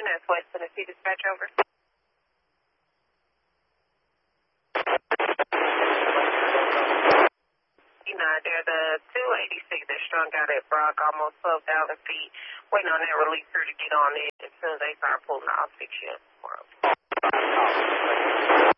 That's West Tennessee Dispatch, over. They're the 286 that's strung out at Brock, almost 12,000 feet. Waiting on that releaser to get on it. As soon as they start pulling off, 6 years.